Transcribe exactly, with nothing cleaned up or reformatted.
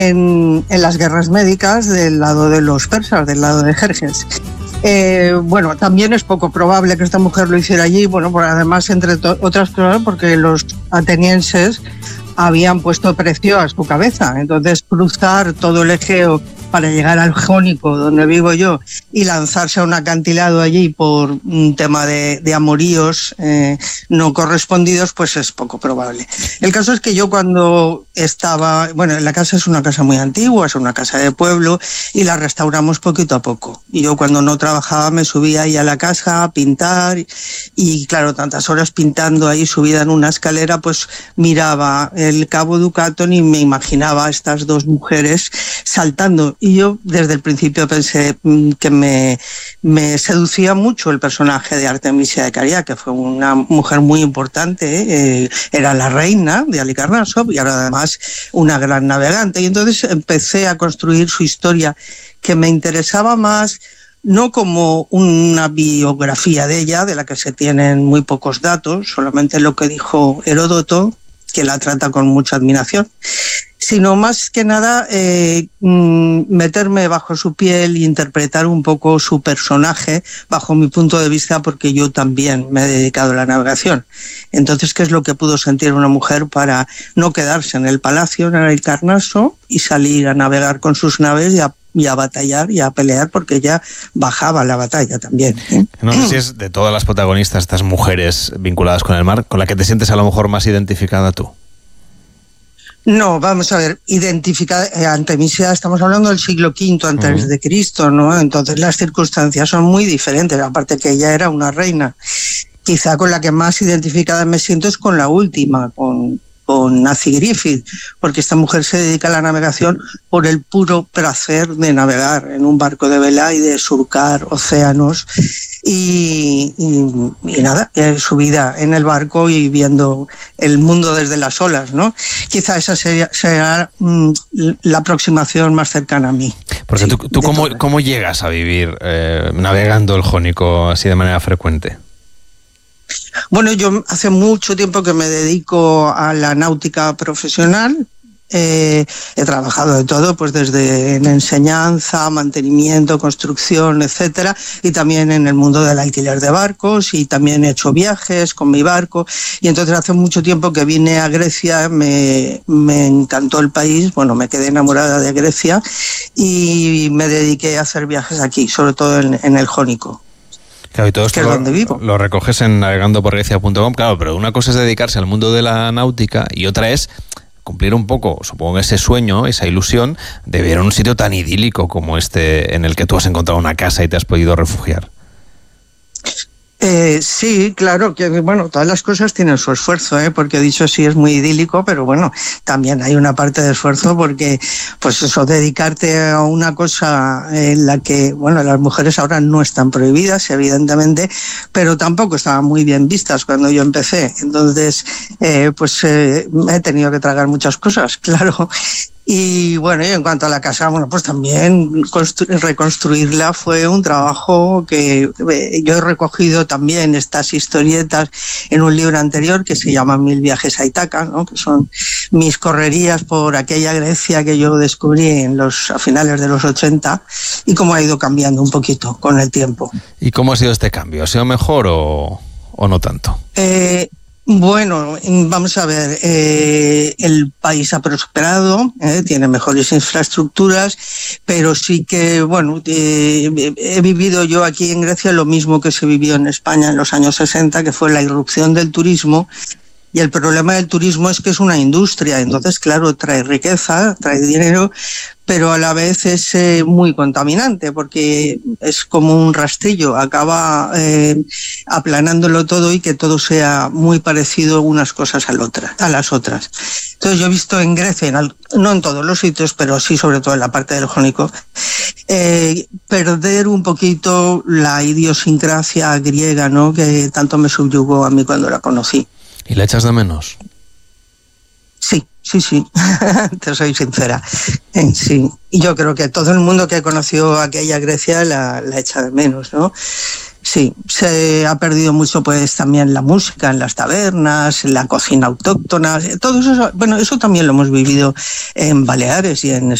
en, en las guerras médicas del lado de los persas, del lado de Jerjes. Eh, bueno, también es poco probable que esta mujer lo hiciera allí, bueno, por, además, entre to- otras cosas, porque los atenienses habían puesto precio a su cabeza. Entonces, cruzar todo el Egeo para llegar al Jónico, donde vivo yo, y lanzarse a un acantilado allí por un tema de, de amoríos eh, no correspondidos, pues es poco probable. El caso es que yo cuando estaba, bueno, la casa es una casa muy antigua, es una casa de pueblo, y la restauramos poquito a poco. Y yo cuando no trabajaba me subía ahí a la casa a pintar, y, y claro, tantas horas pintando ahí subida en una escalera, pues miraba el Cabo Ducaton y me imaginaba a estas dos mujeres saltando. Y yo desde el principio pensé que me, me seducía mucho el personaje de Artemisia de Caria, que fue una mujer muy importante, eh, era la reina de Halicarnaso y ahora además una gran navegante. Y entonces empecé a construir su historia, que me interesaba más, no como una biografía de ella, de la que se tienen muy pocos datos, solamente lo que dijo Heródoto, que la trata con mucha admiración, sino más que nada eh, meterme bajo su piel e interpretar un poco su personaje bajo mi punto de vista, porque yo también me he dedicado a la navegación. Entonces, ¿qué es lo que pudo sentir una mujer para no quedarse en el palacio, en el Carnaso, y salir a navegar con sus naves y a y a batallar y a pelear, porque ella bajaba la batalla también, ¿eh? No sé si es de todas las protagonistas, estas mujeres vinculadas con el mar, con la que te sientes a lo mejor más identificada tú. No, vamos a ver, identificada, eh, Artemisia, estamos hablando del siglo quinto antes uh-huh. de Cristo, ¿no? Entonces las circunstancias son muy diferentes, aparte que ella era una reina. Quizá con la que más identificada me siento es con la última, con... con Nancy Griffith, porque esta mujer se dedica a la navegación por el puro placer de navegar en un barco de vela y de surcar océanos y, y, y nada, su vida en el barco y viendo el mundo desde las olas, ¿no? Quizá esa sería, será mm, la aproximación más cercana a mí. Porque sí, tú, tú ¿cómo, ¿cómo llegas a vivir eh, navegando el Jónico así de manera frecuente? Bueno, yo hace mucho tiempo que me dedico a la náutica profesional. Eh, he trabajado de todo, pues desde en enseñanza, mantenimiento, construcción, etcétera, y también en el mundo del alquiler de barcos, y también he hecho viajes con mi barco. Y entonces hace mucho tiempo que vine a Grecia, me, me encantó el país, bueno, me quedé enamorada de Grecia y me dediqué a hacer viajes aquí, sobre todo en, en el Jónico. Claro, y todo esto lo, lo recoges en navegando por grecia punto com, claro, pero una cosa es dedicarse al mundo de la náutica y otra es cumplir un poco, supongo, ese sueño, esa ilusión de ver un sitio tan idílico como este en el que tú has encontrado una casa y te has podido refugiar. Eh, sí, claro, que bueno, todas las cosas tienen su esfuerzo, ¿eh? Porque dicho así es muy idílico, pero bueno, también hay una parte de esfuerzo porque, pues eso, dedicarte a una cosa en la que, bueno, las mujeres ahora no están prohibidas, evidentemente, pero tampoco estaban muy bien vistas cuando yo empecé. Entonces, eh, pues eh, he tenido que tragar muchas cosas, claro. Y bueno, y en cuanto a la casa, bueno, pues también constru- reconstruirla fue un trabajo que eh, yo he recogido también estas historietas en un libro anterior que se llama Mil viajes a Ítaca, ¿no? Que son mis correrías por aquella Grecia que yo descubrí en los, a finales de los ochenta, y cómo ha ido cambiando un poquito con el tiempo. ¿Y cómo ha sido este cambio? ¿Ha sido mejor o, o no tanto? Eh, Bueno, vamos a ver, eh, el país ha prosperado, eh, tiene mejores infraestructuras, pero sí que, bueno, eh, he vivido yo aquí en Grecia lo mismo que se vivió en España en los años sesenta, que fue la irrupción del turismo. Y el problema del turismo es que es una industria, entonces, claro, trae riqueza, trae dinero, pero a la vez es eh, muy contaminante, porque es como un rastrillo, acaba eh, aplanándolo todo y que todo sea muy parecido unas cosas a, la otra, a las otras. Entonces yo he visto en Grecia, en al, no en todos los sitios, pero sí sobre todo en la parte del Jónico, eh, perder un poquito la idiosincrasia griega, ¿no?, que tanto me subyugó a mí cuando la conocí. ¿Y la echas de menos? Sí, sí, sí, te soy sincera. Eh, sí, y yo creo que todo el mundo que conoció aquella Grecia la, la echa de menos, ¿no? Sí, se ha perdido mucho pues también la música en las tabernas, la cocina autóctona, todo eso, bueno, eso también lo hemos vivido en Baleares y en